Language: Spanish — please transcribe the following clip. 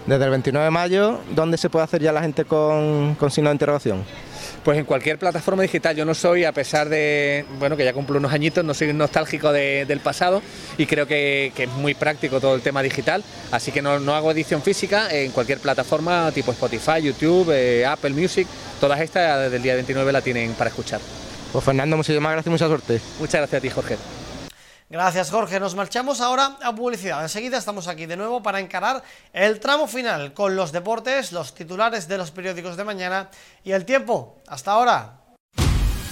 Desde el 29 de mayo, ¿dónde se puede hacer ya la gente con signo de interrogación? Pues en cualquier plataforma digital. Yo no soy, a pesar de, bueno, que ya cumplo unos añitos, no soy nostálgico del pasado y creo que es muy práctico todo el tema digital, así que no hago edición física. En cualquier plataforma tipo Spotify, YouTube, Apple Music, todas estas desde el día 29 la tienen para escuchar. Pues Fernando, muchísimas gracias y mucha suerte. Muchas gracias a ti, Jorge. Gracias, Jorge. Nos marchamos ahora a publicidad. Enseguida estamos aquí de nuevo para encarar el tramo final con los deportes, los titulares de los periódicos de mañana y el tiempo. Hasta ahora.